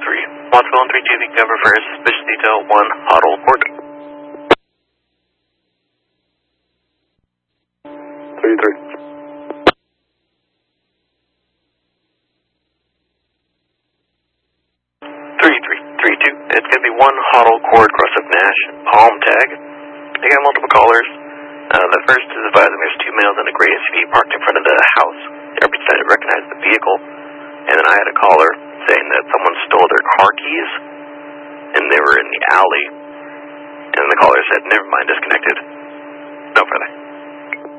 Wattsville and 3 TV cover for suspicious detail 1 Huddle Court. 3-3. 3-3-3-2. It's going to be 1 Huddle Court, Cross of Nash, Palm Tag. They got multiple callers. The first is advising there's 2 males in a gray SUV parked in front of the house. Everybody decided to recognize the vehicle. And then I had a caller saying that someone stole their car keys, and they were in the alley. And the caller said, never mind, disconnected. No further.